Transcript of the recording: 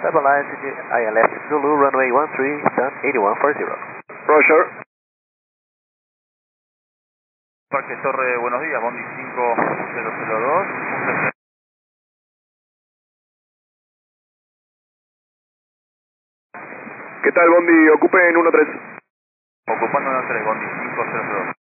Stabilize ILS Zulu, runway 13, sun 8140. Roger. Parque Torre, buenos días, Bondi 5002. ¿Qué tal, Bondi? Ocupen 1-3. Ocupando 13, Bondi 5002.